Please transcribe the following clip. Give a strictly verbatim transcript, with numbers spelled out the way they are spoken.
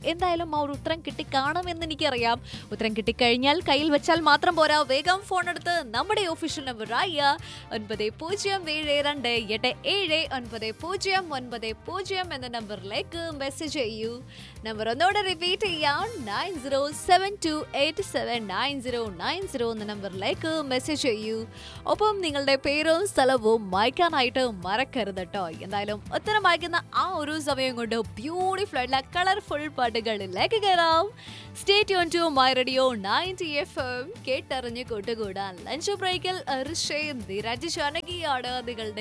എന്തായാലും ആ ഒരു ഉത്തരം കിട്ടിക്കാണുമെന്ന് എനിക്കറിയാം. ഉത്തരം കിട്ടിക്കഴിഞ്ഞാൽ കയ്യിൽ വെച്ചാൽ മാത്രം പോരാ, വേഗം ഫോൺ എടുത്ത് നമ്മുടെ ഒഫീഷ്യൽ നമ്പറായ ഒൻപത് പൂജ്യം ഏഴ് രണ്ട് എട്ട് ഏഴ് ഒൻപത് പൂജ്യം ഒൻപത് പൂജ്യം എന്ന നമ്പറിലേക്ക് മെസ്സേജ് ചെയ്യൂ. നമ്പർ ഒന്നോടെ റിപ്പീറ്റ് ചെയ്യാം, nine zero seven to eight seven nine zero nine zero എന്ന നമ്പറിലേക്ക് മെസ്സേജ് ചെയ്യൂ. ഒപ്പം നിങ്ങളുടെ പേരും സ്ഥലവും വായിക്കാനായിട്ട് മറക്കരുത് കേട്ടോ. എന്തായാലും ഉത്തരം വായിക്കുന്ന ആ ഒരു സമയം കൊണ്ട് ബ്യൂട്ടിഫുൾ ആയിട്ടുള്ള കളർഫുൾ പാട്ടുകളിലേക്ക് കയറാം. Stay tune to my radio ninety F M, കേട്ടറിഞ്ഞ് കൂട്ടുകൂടാൻ ലഞ്ച് ബ്രേക്കിൽ ഋഷേ നിരജ് ജാനകിയാണ് നിങ്ങളുടെ